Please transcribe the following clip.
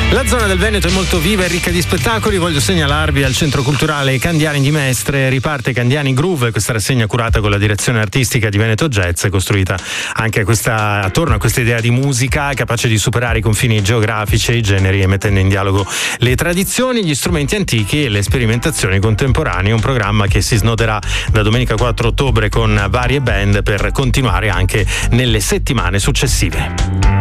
La zona del Veneto è molto viva e ricca di spettacoli. Voglio segnalarvi al Centro Culturale Candiani di Mestre riparte Candiani Groove, questa rassegna curata con la direzione artistica di Veneto Jazz, costruita anche attorno a questa idea di musica capace di superare i confini geografici e i generi e mettendo in dialogo le tradizioni, gli strumenti antichi e le sperimentazioni contemporanee. Un programma che si snoderà da domenica 4 ottobre con varie band per continuare anche nelle settimane successive.